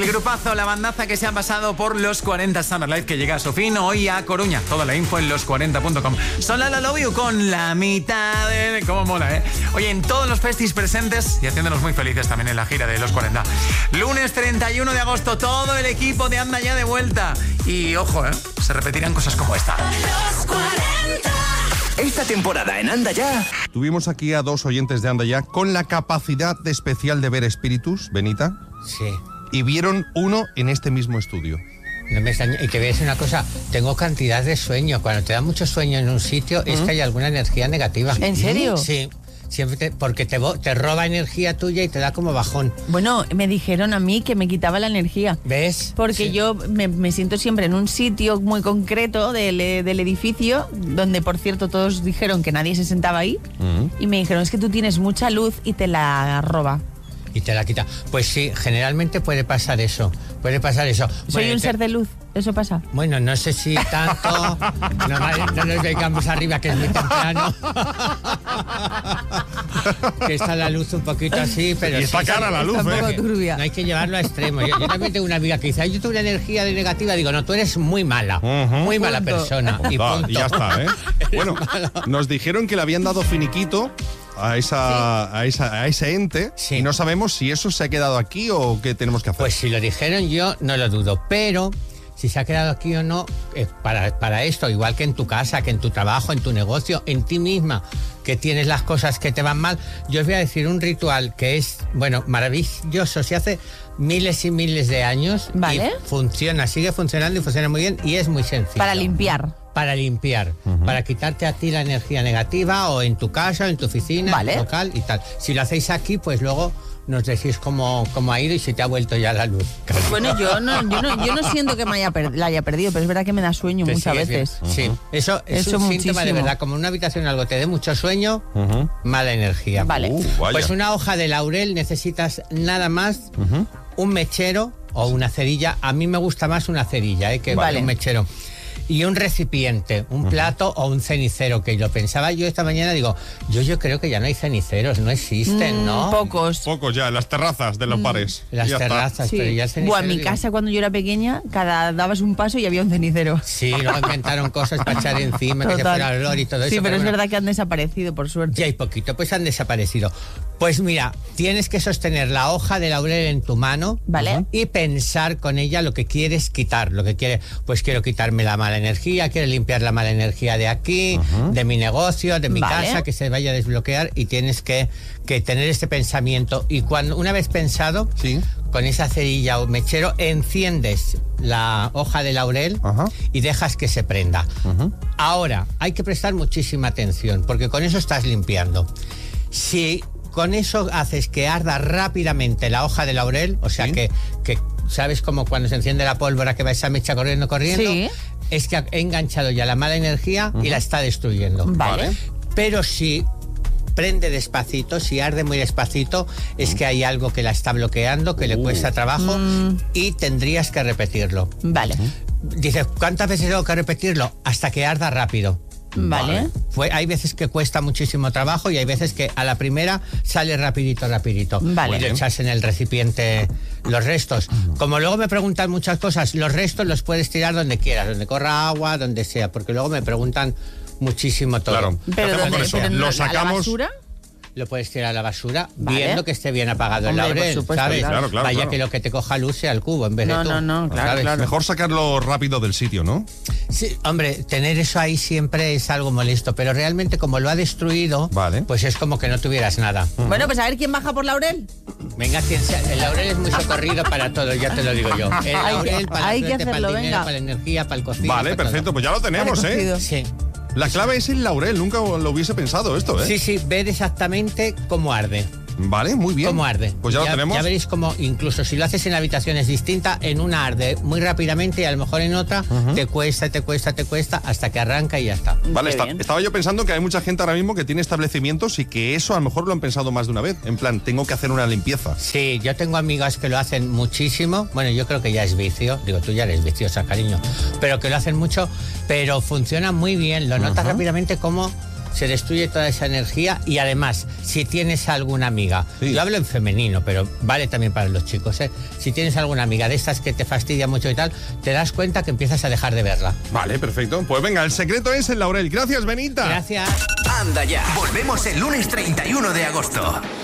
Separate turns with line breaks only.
El grupazo, la bandaza que se ha pasado por los 40 Summer Live, que llega a su fin hoy a Coruña. Toda la info en los40.com. Son la Love You con la mitad de... ¿Cómo mola, eh? Oye, en todos los festis presentes y haciéndonos muy felices también en la gira de los 40. Lunes 31 de agosto, todo el equipo de Anda Ya de vuelta. Y ojo, se repetirán cosas como esta.
Los 40.
Esta temporada en Anda Ya
tuvimos aquí a 2 oyentes de Anda Ya con la capacidad especial de ver espíritus, Benita.
Sí.
Y vieron uno en este mismo estudio.
No me extraña. Y te voy a decir una cosa, tengo cantidad de sueño. Cuando te da mucho sueño en un sitio es que hay alguna energía negativa.
¿En serio?
Sí. Siempre porque te roba energía tuya y te da como bajón.
Bueno, me dijeron a mí que me quitaba la energía.
¿Ves?
Porque
sí.
yo me siento siempre en un sitio muy concreto del edificio, donde, por cierto, todos dijeron que nadie se sentaba ahí. Y me dijeron, es que tú tienes mucha luz y te la roba.
Y te la quita. Pues sí, generalmente puede pasar eso.
Soy un ser de luz, ¿eso pasa?
Bueno, no sé si tanto. No nos vengamos arriba, que es muy temprano. Que está la luz un poquito así, pero
y está
sí,
cara la luz,
un poco turbia.
No hay que llevarlo a extremo. Yo también tengo una amiga que dice, yo tengo una energía de negativa. Digo, no, tú eres muy mala. Muy mala persona. Y punto.
Y ya está, ¿eh? Bueno, nos dijeron que le habían dado finiquito a ese ente,
sí.
Y no sabemos si eso se ha quedado aquí o qué tenemos que hacer.
Pues si lo dijeron yo no lo dudo, pero si se ha quedado aquí o no, para esto, igual que en tu casa, que en tu trabajo, en tu negocio, en ti misma, que tienes las cosas que te van mal, yo os voy a decir un ritual que es, bueno, maravilloso, se hace miles y miles de años.
¿Vale?
Y funciona, sigue funcionando y funciona muy bien y es muy sencillo.
Para limpiar.
Para limpiar, para quitarte a ti la energía negativa o en tu casa, o en tu oficina,
¿vale?
En tu local y tal. Si lo hacéis aquí, pues luego nos decís cómo ha ido y si te ha vuelto ya la luz.
Bueno, yo no siento que la haya perdido, pero es verdad que me da sueño muchas veces.
Sí, eso es un
muchísimo.
síntoma de verdad. Como en una habitación algo te dé mucho sueño, mala energía.
Vale.
Pues una hoja de laurel necesitas nada más, un mechero o una cerilla. A mí me gusta más una cerilla, que un mechero. Y un recipiente, un plato o un cenicero, que lo pensaba yo esta mañana, digo, yo creo que ya no hay ceniceros, no existen, ¿no?
Pocos
ya, las terrazas de los bares.
Las terrazas,
sí.
pero ya el cenicero...
En mi casa, cuando yo era pequeña, dabas un paso y había un cenicero.
Sí, luego inventaron cosas para echar encima, que se fuera olor y todo eso.
Sí, pero es verdad que han desaparecido, por suerte.
Ya hay poquito, pues han desaparecido. Pues mira, tienes que sostener la hoja de laurel en tu mano,
¿vale?
Y pensar con ella lo que quieres quitar, pues quiero quitarme la mala energía, quiero limpiar la mala energía de aquí, de mi negocio, de mi casa, que se vaya a desbloquear, y tienes que tener este pensamiento. Y una vez pensado, con esa cerilla o mechero, enciendes la hoja de laurel y dejas que se prenda. Ahora, hay que prestar muchísima atención, porque con eso estás limpiando. Si con eso haces que arda rápidamente la hoja de laurel, o sea que ¿sabes como cuando se enciende la pólvora que va esa mecha corriendo?
Sí.
Es que ha enganchado ya la mala energía y la está destruyendo.
Vale.
Pero si prende despacito, si arde muy despacito, es que hay algo que la está bloqueando, que le cuesta trabajo y tendrías que repetirlo.
Vale.
Dices, ¿cuántas veces tengo que repetirlo? Hasta que arda rápido.
Vale.
Hay veces que cuesta muchísimo trabajo y hay veces que a la primera sale rapidito.
Vale.
Y le echas en el recipiente los restos. Como luego me preguntan muchas cosas, los restos los puedes tirar donde quieras, donde corra agua, donde sea, porque luego me preguntan muchísimo todo.
Claro.
Pero
lo sacamos.
¿a la basura?
Lo puedes tirar a la basura,
vale,
viendo que esté bien apagado el laurel,
supuesto,
¿sabes?
Claro.
Vaya que lo que te coja luz sea el cubo en vez de tú.
No, claro.
Mejor sacarlo rápido del sitio, ¿no?
Sí, hombre, tener eso ahí siempre es algo molesto, pero realmente como lo ha destruido, pues es como que no tuvieras nada.
Bueno, pues a ver quién baja por laurel.
Venga, el laurel es muy socorrido para todo, ya te lo digo yo. El laurel para la suerte, para el dinero, para la energía, para el cocina.
Vale, perfecto, todo. Pues ya lo tenemos,
Sí.
La clave es el laurel, nunca lo hubiese pensado esto, ¿eh?
Sí, ver exactamente cómo arde.
Vale, muy bien.
¿Cómo arde?
Pues ya lo tenemos.
Ya veréis cómo, incluso si lo haces en habitaciones distintas, en una arde muy rápidamente y a lo mejor en otra te cuesta hasta que arranca y ya está.
Vale, estaba yo pensando que hay mucha gente ahora mismo que tiene establecimientos y que eso a lo mejor lo han pensado más de una vez. En plan, tengo que hacer una limpieza.
Sí, yo tengo amigas que lo hacen muchísimo. Bueno, yo creo que ya es vicio. Digo, tú ya eres viciosa, cariño. Pero que lo hacen mucho, pero funciona muy bien. Lo notas rápidamente como se destruye toda esa energía y además, si tienes alguna amiga,
Sí.
yo hablo en femenino, pero vale también para los chicos, ¿eh? Si tienes alguna amiga de estas que te fastidia mucho y tal, te das cuenta que empiezas a dejar de verla.
Vale, perfecto. Pues venga, el secreto es el laurel. Gracias, Benita.
Gracias.
Anda ya. Volvemos el lunes 31 de agosto.